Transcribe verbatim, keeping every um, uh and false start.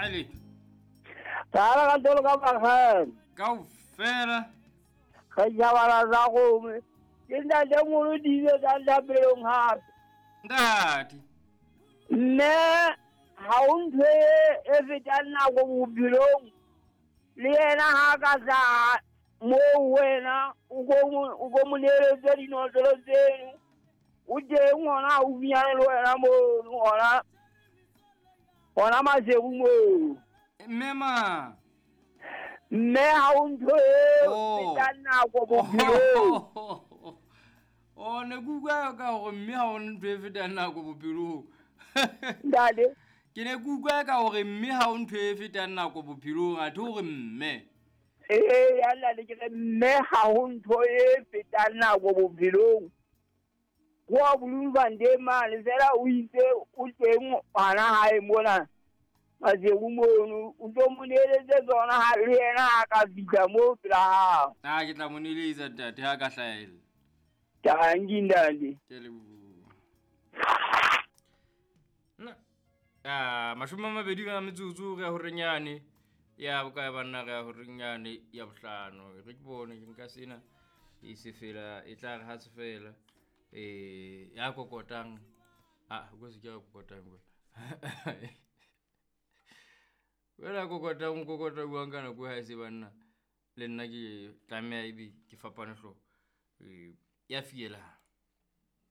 عليك تعال قدر قبل خير كوفيرة خيا ولا زاقوم كنا دمو دي ده بيرون هات داتي ما haun fe efitan na ko bubilo liena haka sa mo wena ugo ugo munere zeri no zero zero uje ngona ubiya lo na mo ngona ona ma se mo mema me haun fe efitan na ko bubilo o ne gugwa ka go mme haun fe efitan na ko bubilo dade ke ne gugwa ka gore mme ha o ntho e fetang nako bophelong a tho gore mme eh yalla le ke mme ha o ntho e fetang nako bophelong go bulu bande ma le zela o itse o teng ana ha e mona a je go mo o ntho mo ne le ze zona ha le ena a ka bitla mo pla a ke tla mo neleza tate ha ka hlaela ta ngindandi ke le na ah mashuma mabedi ga metsutsu ga horenyane ya boka banna ga horenyane ya bohlano re ke bone ke nka sena e se fela e tla re ha se fela eh ya kokotang ah go se ke kokotang go wela kokotang kokotang go ngana go ha se banna le nna ke tlamea ibi ke fapane hlo ya fiela